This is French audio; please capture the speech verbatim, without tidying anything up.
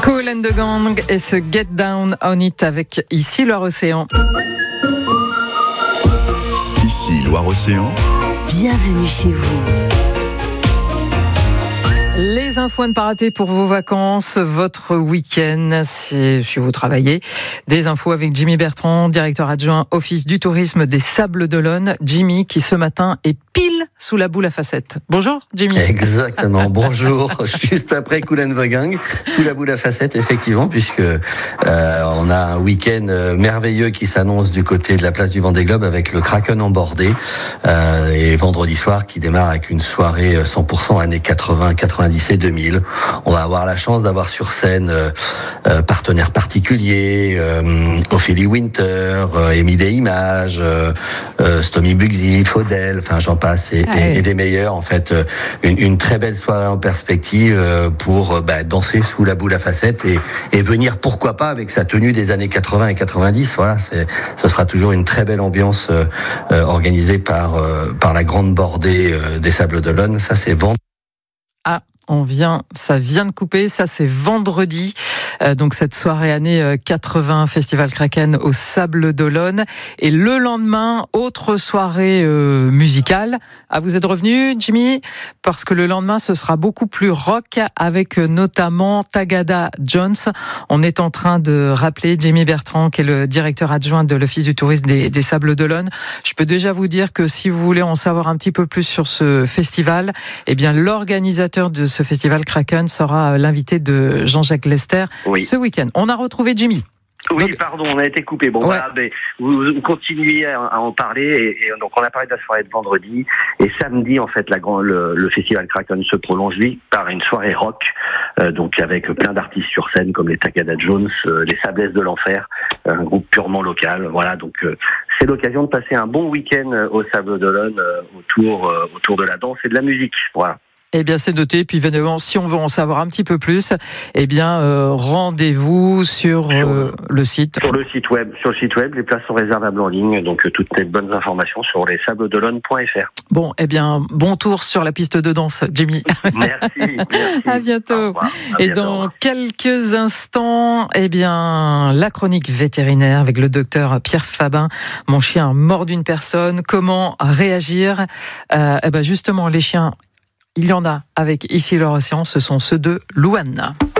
Kool and the Gang et ce Get Down on It avec ici Loire-Océan. Ici Loire-Océan. Bienvenue chez vous. Les infos à ne pas rater pour vos vacances, votre week-end, si, si vous travaillez. Des infos avec Jimmy Bertrand, directeur adjoint Office du tourisme des Sables d'Olonne. Jimmy qui ce matin est pile sous la boule à facettes. Bonjour Jimmy. Exactement, bonjour. Juste après Kool and the Gang, sous la boule à facettes, effectivement, puisque euh, on a un week-end merveilleux qui s'annonce du côté de la place du Vendée Globe avec le Kraken en bordée. Euh, et vendredi soir qui démarre avec une soirée cent pour cent années quatre-vingts, quatre-vingt-dix et deux mille. On va avoir la chance d'avoir sur scène euh, euh, partenaires particuliers, euh, Ophélie Winter, euh, Amy des Images, euh, euh, Stomy Bugsy, Faudel, enfin j'en passe et, ah, et, oui. et des meilleurs. En fait, euh, une, une très belle soirée en perspective euh, pour euh, bah, danser sous la boule à facettes et, et venir pourquoi pas avec sa tenue des années quatre-vingts et quatre-vingt-dix. Voilà, c'est, ce sera toujours une très belle ambiance euh, euh, organisée par euh, par la grande bordée euh, des Sables d'Olonne. Ça c'est vendredi. Ah, on vient, ça vient de couper, ça c'est vendredi, euh, donc cette soirée année quatre-vingts, Festival Kraken au Sables d'Olonne, et le lendemain, autre soirée euh, musicale. Ah, vous êtes revenu, Jimmy, parce que le lendemain, ce sera beaucoup plus rock, avec notamment Tagada Jones. On est en train de rappeler Jimmy Bertrand, qui est le directeur adjoint de l'Office du tourisme des, des Sables d'Olonne. Je peux déjà vous dire que si vous voulez en savoir un petit peu plus sur ce festival, eh bien l'organisateur de ce festival Kraken sera l'invité de Jean-Jacques Lester oui. ce week-end. On a retrouvé Jimmy. Oui, donc, pardon, on a été coupé. Bon, ouais. voilà, mais vous, vous continuez à, à en parler. Et, et donc, on a parlé de la soirée de vendredi. Et samedi, en fait, la, le, le festival Kraken se prolonge, lui, par une soirée rock. Euh, donc, avec plein d'artistes sur scène, comme les Tagada Jones, euh, les Sablesses de l'Enfer, un groupe purement local. Voilà, donc, euh, c'est l'occasion de passer un bon week-end au Sables d'Olonne euh, autour, euh, autour de la danse et de la musique. Voilà. Eh bien, c'est noté. Puis, évidemment, si on veut en savoir un petit peu plus, eh bien, euh, rendez-vous sur, sur euh, le site. Sur le site web. Sur le site web, les places sont réservables en ligne. Donc, euh, toutes les bonnes informations sur les sables d'olonne point f r. Bon, eh bien, bon tour sur la piste de danse, Jimmy. Merci. merci. À bientôt. À Et bientôt. dans quelques instants, eh bien, la chronique vétérinaire avec le docteur Pierre Fabin. Mon chien mord d'une personne. Comment réagir? euh, Eh ben, justement, les chiens, il y en a avec ici Loire-Océan, ce sont ceux de Louane.